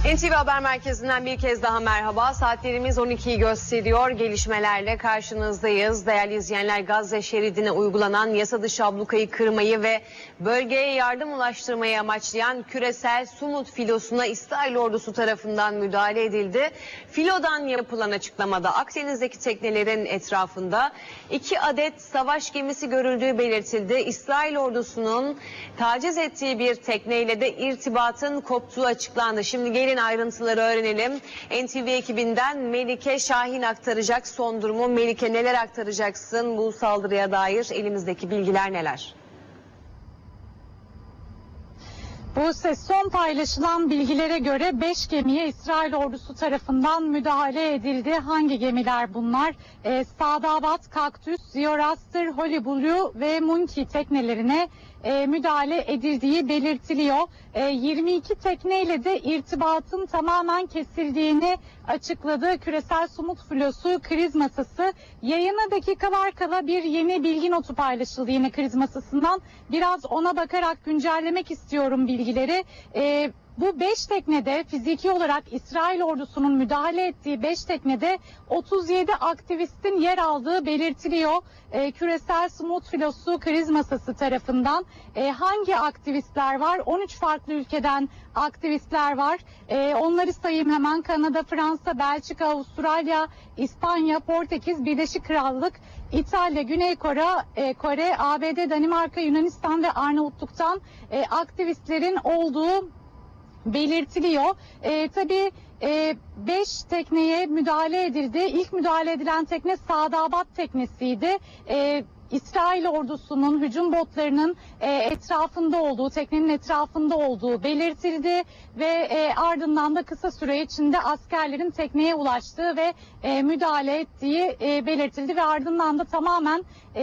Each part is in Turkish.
NTV Haber Merkezi'nden bir kez daha merhaba. Saatlerimiz 12'yi gösteriyor. Gelişmelerle karşınızdayız. Değerli izleyenler, Gazze şeridine uygulanan yasa dışı ablukayı kırmayı ve bölgeye yardım ulaştırmayı amaçlayan küresel Sumut filosuna İsrail ordusu tarafından müdahale edildi. Filodan yapılan açıklamada Akdeniz'deki teknelerin etrafında 2 adet savaş gemisi görüldüğü belirtildi. İsrail ordusunun taciz ettiği bir tekneyle de irtibatın koptuğu açıklandı. Şimdi gelin ayrıntıları öğrenelim. NTV ekibinden Melike Şahin aktaracak son durumu. Melike, neler aktaracaksın bu saldırıya dair? Elimizdeki bilgiler neler? Bu son paylaşılan bilgilere göre 5 gemiye İsrail ordusu tarafından müdahale edildi. Hangi gemiler bunlar? Sadabat, Kaktüs, Zoroaster, Holy Blue ve Monkey teknelerine müdahale edildiği belirtiliyor. 22 tekneyle de irtibatın tamamen kesildiğini açıkladı. Küresel Sumut filosu kriz masası. Yayına dakikalar kala bir yeni bilgi notu paylaşıldı yine kriz masasından. Biraz ona bakarak güncellemek istiyorum bilgileri. Bu 5 teknede fiziki olarak İsrail ordusunun müdahale ettiği 5 teknede 37 aktivistin yer aldığı belirtiliyor. Küresel Sumut filosu kriz masası tarafından hangi aktivistler var? 13 farklı ülkeden aktivistler var. Onları sayayım hemen: Kanada, Fransa, Belçika, Avustralya, İspanya, Portekiz, Birleşik Krallık, İtalya, Güney Kore, ABD, Danimarka, Yunanistan ve Arnavutluk'tan aktivistlerin olduğu belirtiliyor. Tabii 5 tekneye müdahale edildi. İlk müdahale edilen tekne Sadabat teknesiydi. İsrail ordusunun hücum botlarının etrafında olduğu, teknenin etrafında olduğu belirtildi ve ardından da kısa süre içinde askerlerin tekneye ulaştığı ve müdahale ettiği belirtildi ve ardından da tamamen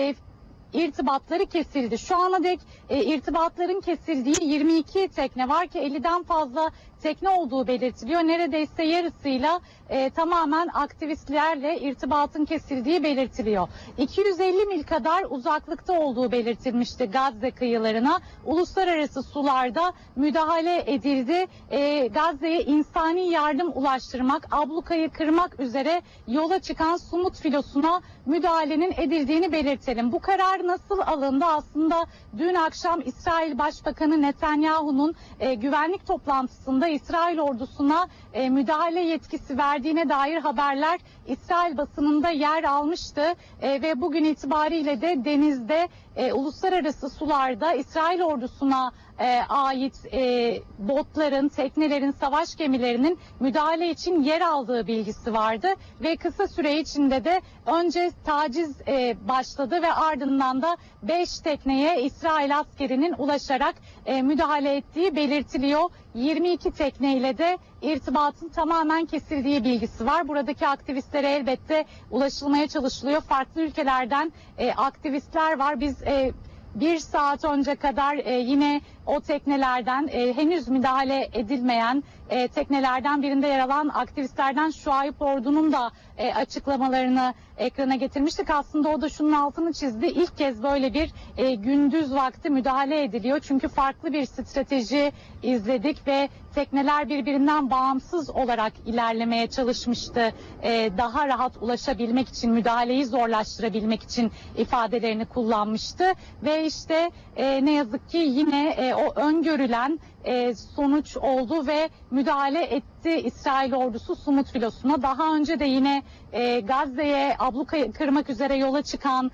irtibatları kesildi. Şu ana dek irtibatların kesildiği 22 tekne var ki 50'den fazla tekne olduğu belirtiliyor. Neredeyse yarısıyla tamamen aktivistlerle irtibatın kesildiği belirtiliyor. 250 mil kadar uzaklıkta olduğu belirtilmişti Gazze kıyılarına. Uluslararası sularda müdahale edildi. Gazze'ye insani yardım ulaştırmak, ablukayı kırmak üzere yola çıkan Sumut filosuna müdahalenin edildiğini belirtelim. Bu karar nasıl alındı? Aslında dün akşam İsrail Başbakanı Netanyahu'nun güvenlik toplantısında İsrail ordusuna müdahale yetkisi verdiğine dair haberler İsrail basınında yer almıştı ve bugün itibariyle de denizde, uluslararası sularda İsrail ordusuna ait botların, teknelerin, savaş gemilerinin müdahale için yer aldığı bilgisi vardı ve kısa süre içinde de önce taciz başladı ve ardından da 5 tekneye İsrail askerinin ulaşarak müdahale ettiği belirtiliyor. 22 tekneyle de irtibatın tamamen kesildiği bilgisi var. Buradaki aktivistlere elbette ulaşılmaya çalışılıyor. Farklı ülkelerden aktivistler var. Biz bir saat önce kadar yine o teknelerden, henüz müdahale edilmeyen teknelerden birinde yer alan aktivistlerden Şuayb Ordu'nun da açıklamalarını ekrana getirmiştik. Aslında o da şunun altını çizdi. İlk kez böyle bir gündüz vakti müdahale ediliyor. Çünkü farklı bir strateji izledik ve tekneler birbirinden bağımsız olarak ilerlemeye çalışmıştı. Daha rahat ulaşabilmek için, müdahaleyi zorlaştırabilmek için ifadelerini kullanmıştı. Ve işte ne yazık ki yine o öngörülen sonuç oldu ve müdahale etti İsrail ordusu Sumut filosuna. Daha önce de yine Gazze'ye abluka kırmak üzere yola çıkan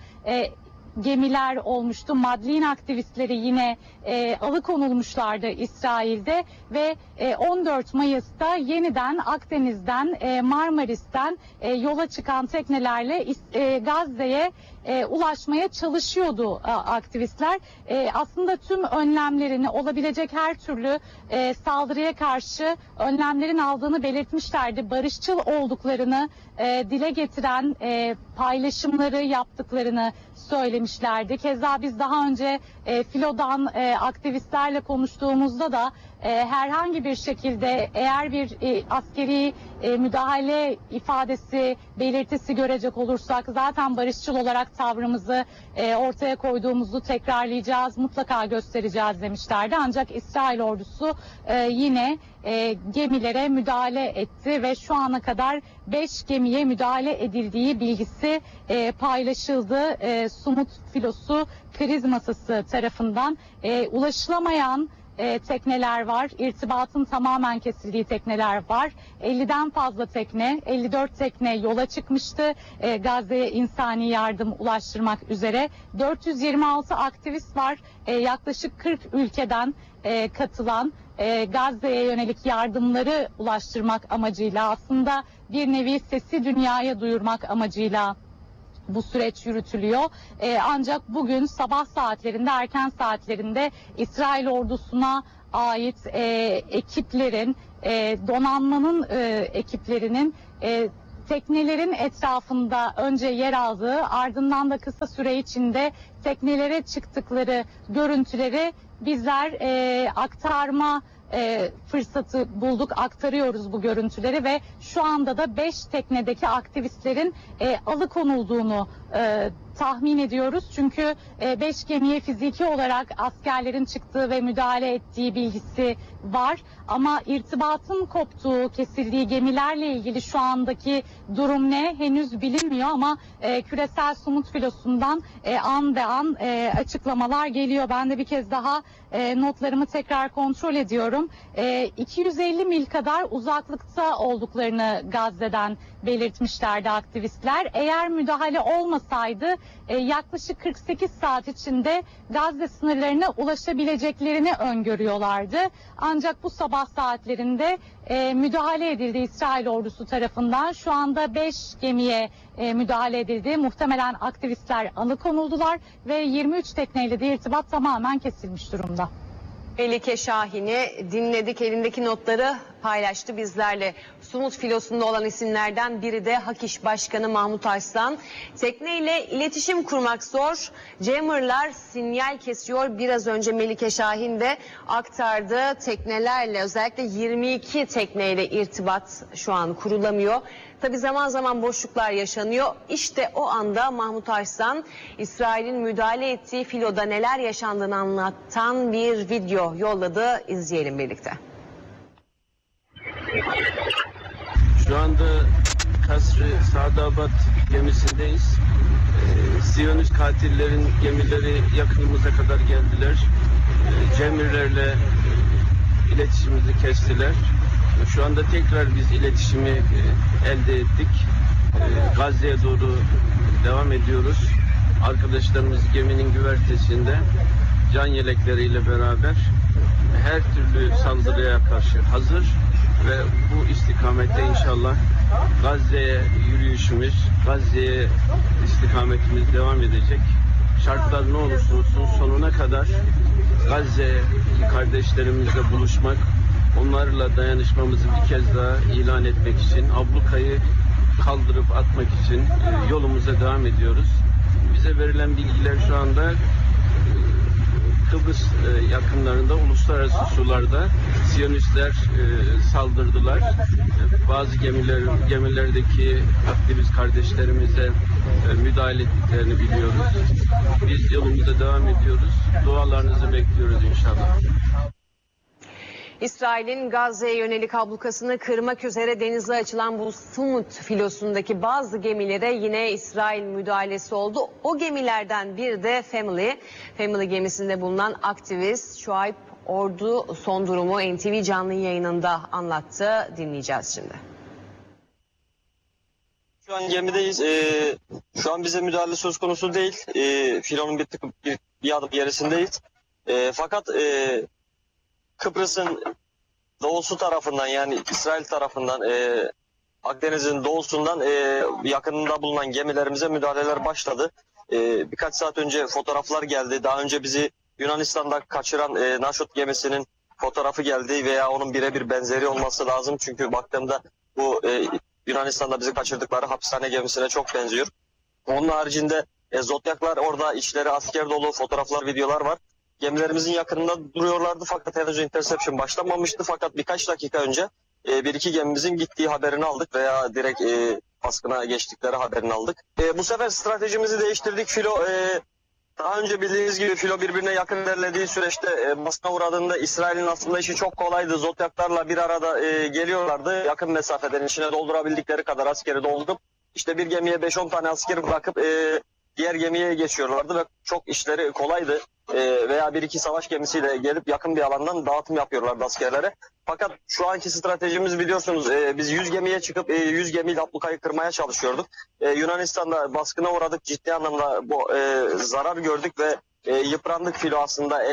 gemiler olmuştu. Madlin aktivistleri yine alıkonulmuşlardı İsrail'de ve 14 Mayıs'ta yeniden Akdeniz'den, Marmaris'ten yola çıkan teknelerle Gazze'ye ulaşmaya çalışıyordu aktivistler. Aslında tüm önlemlerini, olabilecek her türlü saldırıya karşı önlemlerin aldığını belirtmişlerdi. Barışçıl olduklarını dile getiren paylaşımları yaptıklarını söylemişlerdi. Keza biz daha önce filodan aktivistlerle konuştuğumuzda da herhangi bir şekilde eğer bir askeri müdahale ifadesi, belirtisi görecek olursak zaten barışçıl olarak tavrımızı ortaya koyduğumuzu tekrarlayacağız, mutlaka göstereceğiz demişlerdi. Ancak İsrail ordusu yine gemilere müdahale etti ve şu ana kadar 5 gemiye müdahale edildiği bilgisi paylaşıldı. Sumut Filosu kriz masası tarafından ulaşılamayan tekneler var. İrtibatın tamamen kesildiği tekneler var. 50'den fazla tekne, 54 tekne yola çıkmıştı. Gazze'ye insani yardım ulaştırmak üzere. 426 aktivist var. Yaklaşık 40 ülkeden katılan Gazze'ye yönelik yardımları ulaştırmak amacıyla, aslında bir nevi sesi dünyaya duyurmak amacıyla bu süreç yürütülüyor. Ancak bugün sabah saatlerinde, erken saatlerinde İsrail ordusuna ait ekiplerin, donanmanın ekiplerinin teknelerin etrafında önce yer aldığı, ardından da kısa süre içinde teknelere çıktıkları görüntüleri bizler aktarma fırsatı bulduk, aktarıyoruz bu görüntüleri ve şu anda da 5 teknedeki aktivistlerin alıkonulduğunu tahmin ediyoruz. Çünkü 5 gemiye fiziki olarak askerlerin çıktığı ve müdahale ettiği bilgisi var. Ama irtibatın koptuğu, kesildiği gemilerle ilgili şu andaki durum ne henüz bilinmiyor ama Küresel Sumut Filosu'ndan an be an açıklamalar geliyor. Ben de bir kez daha notlarımı tekrar kontrol ediyorum. 250 mil kadar uzaklıkta olduklarını Gazze'den belirtmişlerdi aktivistler. Eğer müdahale olmasaydı yaklaşık 48 saat içinde Gazze sınırlarına ulaşabileceklerini öngörüyorlardı. Ancak bu sabah saatlerinde müdahale edildi İsrail ordusu tarafından. Şu anda 5 gemiye müdahale edildi. Muhtemelen aktivistler alıkonuldular ve 23 tekneyle de irtibat tamamen kesilmiş durumda. Melike Şahin'i dinledik, elindeki notları paylaştı bizlerle. Sumut Filosu'nda olan isimlerden biri de Hak İş Başkanı Mahmut Arslan. Tekneyle iletişim kurmak zor. Jammer'lar sinyal kesiyor. Biraz önce Melike Şahin de aktardı. Teknelerle, özellikle 22 tekneyle irtibat şu an kurulamıyor. Tabi zaman zaman boşluklar yaşanıyor. İşte o anda Mahmut Arslan İsrail'in müdahale ettiği filoda neler yaşandığını anlatan bir video yolladı. İzleyelim birlikte. Şu anda Kasr-ı Saadabat gemisindeyiz. Siyonist katillerin gemileri yakınımıza kadar geldiler. Cemirlerle iletişimimizi kestiler. Şu anda tekrar biz iletişimi elde ettik. Gazze'ye doğru devam ediyoruz. Arkadaşlarımız geminin güvertesinde can yelekleriyle beraber her türlü saldırıya karşı hazır ve bu istikamette inşallah Gazze'ye yürüyüşümüz, Gazze'ye istikametimiz devam edecek. Şartlar ne olursa olsun sonuna kadar Gazze'deki kardeşlerimizle buluşmak, onlarla dayanışmamızı bir kez daha ilan etmek için, ablukayı kaldırıp atmak için yolumuza devam ediyoruz. Bize verilen bilgiler şu anda Kıbrıs yakınlarında, uluslararası sularda Siyonistler saldırdılar. Bazı gemilerdeki aktivist kardeşlerimize müdahale ettiklerini biliyoruz. Biz yolumuza devam ediyoruz. Dualarınızı bekliyoruz inşallah. İsrail'in Gazze'ye yönelik ablukasını kırmak üzere denize açılan bu Sumut Filosu'ndaki bazı gemilere yine İsrail müdahalesi oldu. O gemilerden biri de Family gemisinde bulunan aktivist Şuayb Ordu son durumu NTV canlı yayınında anlattı. Dinleyeceğiz şimdi. Şu an gemideyiz. Şu an bize müdahale söz konusu değil. Filonun bir adım gerisindeyiz. Fakat Kıbrıs'ın doğusu tarafından, yani İsrail tarafından, Akdeniz'in doğusundan yakınında bulunan gemilerimize müdahaleler başladı. Birkaç saat önce fotoğraflar geldi. Daha önce bizi Yunanistan'da kaçıran Naşot gemisinin fotoğrafı geldi veya onun birebir benzeri olması lazım. Çünkü baktığımda bu Yunanistan'da bizi kaçırdıkları hapishane gemisine çok benziyor. Onun haricinde Zodyaklar orada, içleri asker dolu fotoğraflar, videolar var. gemilerimizin yakınında duruyorlardı fakat henüz interception başlamamıştı. Fakat birkaç dakika önce bir iki gemimizin gittiği haberini aldık veya direkt baskına geçtikleri haberini aldık. Bu sefer stratejimizi değiştirdik. Filo daha önce bildiğiniz gibi filo birbirine yakın ilerlediği süreçte baskına uğradığında İsrail'in aslında işi çok kolaydı. Zodyaklarla bir arada geliyorlardı. Yakın mesafeden içine doldurabildikleri kadar askeri doldurup işte bir gemiye 5-10 tane asker bırakıp diğer gemiye geçiyorlardı ve çok işleri kolaydı. Veya bir iki savaş gemisiyle gelip yakın bir alandan dağıtım yapıyorlardı askerlere. Fakat şu anki stratejimiz biliyorsunuz biz 100 gemiye çıkıp 100 gemiyle ablukayı kırmaya çalışıyorduk. Yunanistan'da baskına uğradık, ciddi anlamda bu zarar gördük ve yıprandık. Filo aslında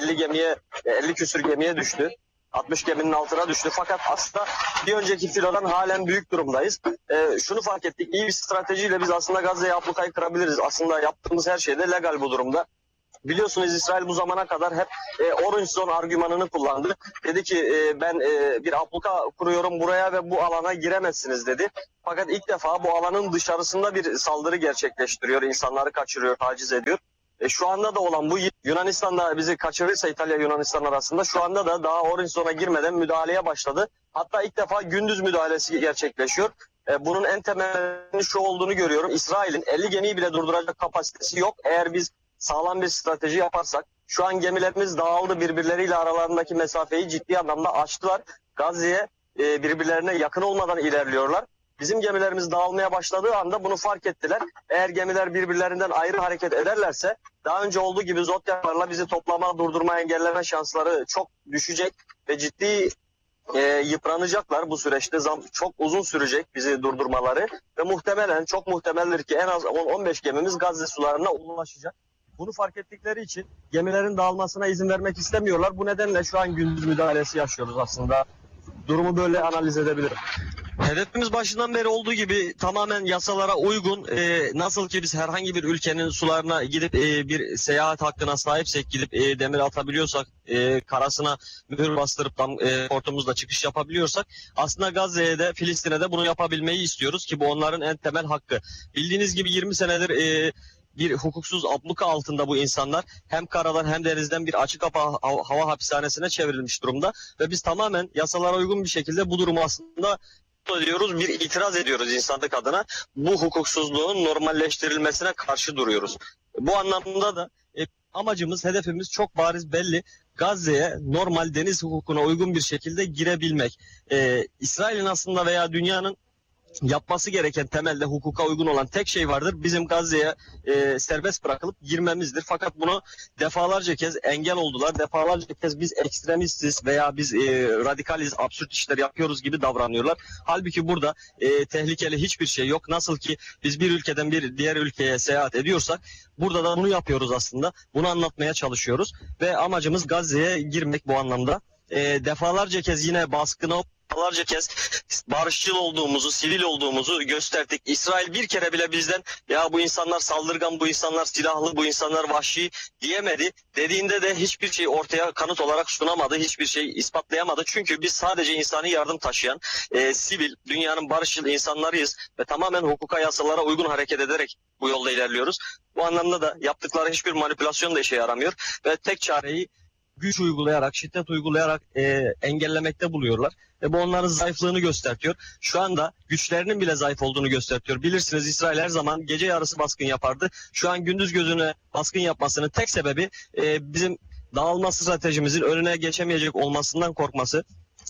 50 küsür gemiye düştü. 60 geminin altına düştü. Fakat aslında bir önceki filodan halen büyük durumdayız. Şunu fark ettik. İyi bir stratejiyle biz aslında Gazze'ye ablukayı kırabiliriz. Aslında yaptığımız her şey de legal bu durumda. Biliyorsunuz İsrail bu zamana kadar hep Orange Zone argümanını kullandı. Dedi ki ben bir abluka kuruyorum buraya ve bu alana giremezsiniz dedi. Fakat ilk defa bu alanın dışarısında bir saldırı gerçekleştiriyor. İnsanları kaçırıyor, taciz ediyor. Şu anda da olan bu Yunanistan'da bizi kaçırırsa İtalya Yunanistan arasında şu anda da daha Orange Zone'a girmeden müdahaleye başladı. Hatta ilk defa gündüz müdahalesi gerçekleşiyor. Bunun en temelinin şu olduğunu görüyorum. İsrail'in 50 gemiyi bile durduracak kapasitesi yok. Eğer biz sağlam bir strateji yaparsak, şu an gemilerimiz dağıldı, birbirleriyle aralarındaki mesafeyi ciddi anlamda aştılar. Gazze'ye birbirlerine yakın olmadan ilerliyorlar. Bizim gemilerimiz dağılmaya başladığı anda bunu fark ettiler. Eğer gemiler birbirlerinden ayrı hareket ederlerse daha önce olduğu gibi Zodyaklarla bizi toplama, durdurma, engelleme şansları çok düşecek ve ciddi yıpranacaklar bu süreçte. Çok uzun sürecek bizi durdurmaları ve muhtemelen çok muhtemeldir ki en az 10-15 gemimiz Gazze sularına ulaşacak. Bunu fark ettikleri için gemilerin dağılmasına izin vermek istemiyorlar. Bu nedenle şu an gündüz müdahalesi yaşıyoruz aslında. Durumu böyle analiz edebilirim. Hedefimiz başından beri olduğu gibi tamamen yasalara uygun, nasıl ki biz herhangi bir ülkenin sularına gidip bir seyahat hakkına sahipsek, gidip demir atabiliyorsak, karasına mühür bastırıp portumuzla çıkış yapabiliyorsak, aslında Gazze'ye de Filistin'e de bunu yapabilmeyi istiyoruz ki bu onların en temel hakkı. Bildiğiniz gibi 20 senedir bir hukuksuz abluka altında bu insanlar hem karadan hem denizden bir açık hava hapishanesine çevrilmiş durumda ve biz tamamen yasalara uygun bir şekilde bu durumu aslında diyoruz, bir itiraz ediyoruz insanlık adına. Bu hukuksuzluğun normalleştirilmesine karşı duruyoruz. Bu anlamda da amacımız, hedefimiz çok bariz belli. Gazze'ye normal deniz hukukuna uygun bir şekilde girebilmek. İsrail'in aslında veya dünyanın yapması gereken temelde hukuka uygun olan tek şey vardır. Bizim Gazze'ye serbest bırakılıp girmemizdir. Fakat bunu defalarca kez engel oldular. Defalarca kez biz ekstremistiz veya biz radikaliz, absürt işler yapıyoruz gibi davranıyorlar. Halbuki burada tehlikeli hiçbir şey yok. Nasıl ki biz bir ülkeden bir diğer ülkeye seyahat ediyorsak burada da bunu yapıyoruz aslında. Bunu anlatmaya çalışıyoruz ve amacımız Gazze'ye girmek bu anlamda. Defalarca kez yine baskına, defalarca kez barışçıl olduğumuzu, sivil olduğumuzu gösterdik. İsrail bir kere bile bizden ya bu insanlar saldırgan, bu insanlar silahlı, bu insanlar vahşi diyemedi. Dediğinde de hiçbir şey ortaya kanıt olarak sunamadı, hiçbir şey ispatlayamadı. Çünkü biz sadece insani yardım taşıyan, sivil, dünyanın barışçıl insanlarıyız ve tamamen hukuka, yasalara uygun hareket ederek bu yolda ilerliyoruz. Bu anlamda da yaptıkları hiçbir manipülasyon da işe yaramıyor ve tek çareyi güç uygulayarak, şiddet uygulayarak engellemekte buluyorlar. Ve bu onların zayıflığını gösteriyor. Şu anda güçlerinin bile zayıf olduğunu gösteriyor. Bilirsiniz İsrail her zaman gece yarısı baskın yapardı. Şu an gündüz gözüne baskın yapmasının tek sebebi bizim dağılma stratejimizin önüne geçemeyecek olmasından korkması.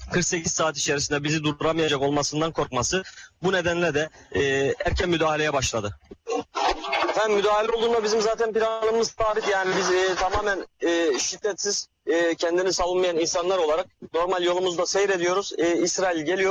48 saat içerisinde bizi durduramayacak olmasından korkması. Bu nedenle de erken müdahaleye başladı. Efendim müdahale olduğunda bizim zaten planımız sabit. Yani biz tamamen şiddetsiz, kendini savunmayan insanlar olarak normal yolumuzda seyrediyoruz. İsrail geliyor,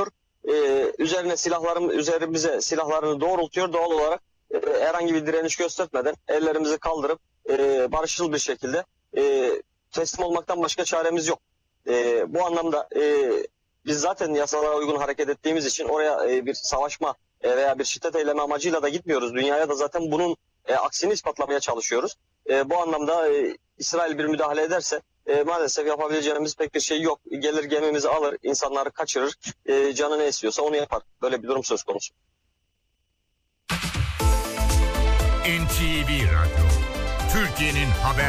üzerimize silahlarını doğrultuyor. Doğal olarak herhangi bir direniş göstermeden ellerimizi kaldırıp barışçıl bir şekilde teslim olmaktan başka çaremiz yok. Bu anlamda biz zaten yasalara uygun hareket ettiğimiz için oraya bir savaşma veya bir şiddet eylemi amacıyla da gitmiyoruz. Dünyaya da zaten bunun aksini ispatlamaya çalışıyoruz. Bu anlamda İsrail bir müdahale ederse maalesef yapabileceğimiz pek bir şey yok. Gelir gemimizi alır, insanları kaçırır, canı ne istiyorsa onu yapar. Böyle bir durum söz konusu. NTV Radyo, Türkiye'nin haber